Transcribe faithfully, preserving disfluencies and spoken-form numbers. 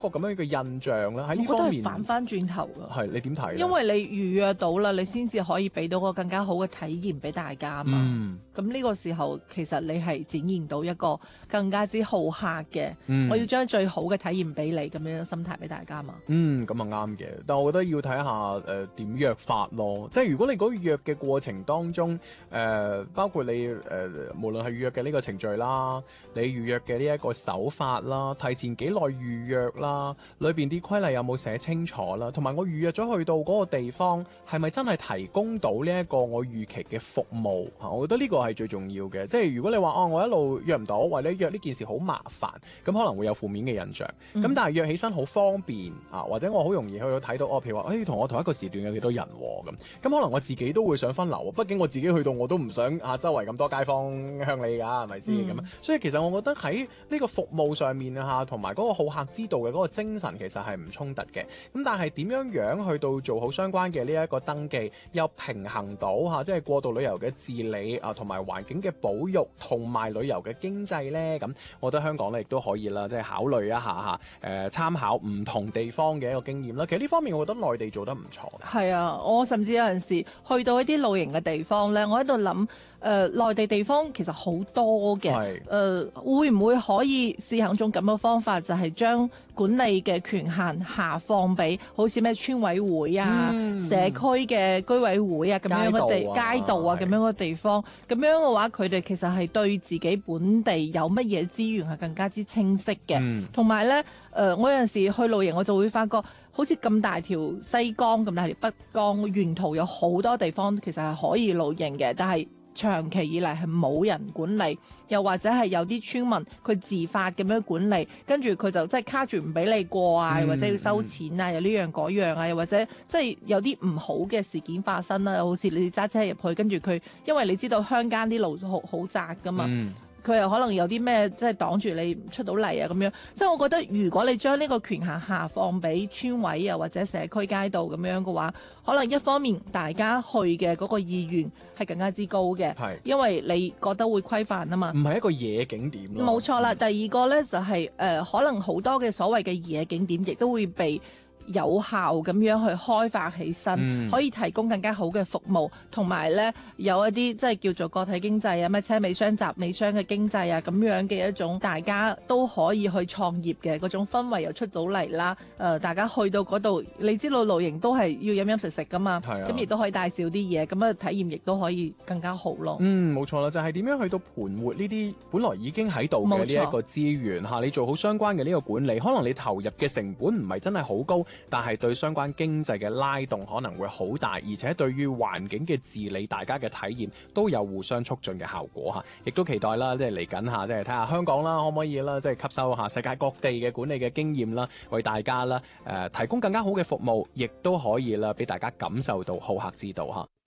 個咁樣嘅印象咧？喺呢我覺得係方面反翻轉頭㗎。 係你點睇咧？ 因為你預約到啦，你先至可以俾到個更加好嘅體驗俾大家嘛。 嗯咁呢個時候其實你係展現到一個更加之好客嘅， 嗯我要將最好嘅體驗俾你咁樣嘅心態俾大家嘛。 嗯，咁啊啱嘅，但我覺得要睇下誒點約法咯。即係如果你嗰個約嘅過程當中，誒、呃、包括你誒、呃、無論係預約嘅呢個程序啦，你預約嘅呢一個手法啦，提前幾耐預約啦，裏邊啲規例有冇寫清楚啦，同埋我預約咗去到嗰個地方，係咪真係提供到呢一個我預期嘅服務嚇？我覺得呢個係最重要嘅。即係如果你話哦，我一路約唔到，或者約呢件事好麻煩，咁可能會有負面嘅印象。咁、嗯、但係約起身好方便啊，或者我好容易去到睇到哦，譬如話誒同我同一個時段有幾多人喎咁，咁可能我自己都會想分流。畢竟我自己去到我都唔想啊周圍咁多街坊向你㗎，係咪先咁？所以其實我覺得喺呢個服務上面啊，同埋嗰個好客之道嘅嗰個精神其實係唔衝突嘅。咁但係點樣樣去到做好相關嘅呢一個登記，又平衡到嚇、啊，即係過度旅遊嘅治理啊，同埋環境嘅保育，同埋旅遊嘅經濟咧。咁我覺得香港咧亦都可以啦，即係考慮一下嚇，誒、呃、參考唔同地方嘅一個經驗啦。其實呢方面我覺得內地做得唔錯。係啊，我甚至有陣時去到一啲露營嘅地方咧，我喺度諗。誒、呃、內地地方其實好多嘅，誒、呃、會唔會可以試行一種咁嘅方法，就係、是、將管理嘅權限下放俾好似咩村委會啊、嗯、社區嘅居委會啊咁樣嘅地街道啊咁樣嘅地方，咁樣嘅話，佢哋其實係對自己本地有乜嘢資源係更加之清晰嘅，同埋咧誒，我有陣時去露營，我就會發覺好似咁大條西江、咁大條北江，沿途有好多地方其實係可以露營嘅，但係長期以嚟係冇人管理，又或者係有啲村民佢自發咁樣管理，跟住佢就即係卡住唔俾你過啊，嗯、或者要收錢啊，又呢樣嗰樣啊，又或者即係有啲唔好嘅事件發生啦，好似你揸車入去，跟住佢因為你知道鄉間啲路好好窄噶嘛。嗯佢又可能有啲咩即係擋住你出到嚟啊咁樣，所以我覺得如果你將呢個權限下放俾村委啊或者社區街道咁樣嘅話，可能一方面大家去嘅嗰個意願係更加之高嘅，係因為你覺得會規範啊嘛，唔係一個野景點咯。冇錯啦，第二個呢就係、是、誒、呃、可能好多嘅所謂嘅野景點亦都會被有效咁樣去開發起身、嗯，可以提供更加好嘅服務，同埋咧有一啲即係叫做個體經濟啊，咩車尾箱、集尾箱嘅經濟啊，咁樣嘅一種大家都可以去創業嘅嗰種氛圍又出到嚟啦。誒、呃，大家去到嗰度，你知道露營都係要飲飲食食噶嘛，咁亦都可以帶少啲嘢，咁啊體驗亦都可以更加好咯。嗯，冇錯啦，就係、是、點樣去到盤活呢啲本來已經喺度嘅呢一個資源嚇，你做好相關嘅呢個管理，可能你投入嘅成本唔係真係好高。但係對相關經濟嘅拉動可能會好大，而且對於環境嘅治理，大家嘅體驗都有互相促進嘅效果嚇。亦都期待啦，即係嚟緊下，即係睇下香港啦，可唔可以啦，即係吸收下世界各地嘅管理嘅經驗啦，為大家啦誒、呃、提供更加好嘅服務，亦都可以啦，俾大家感受到好客之道嚇。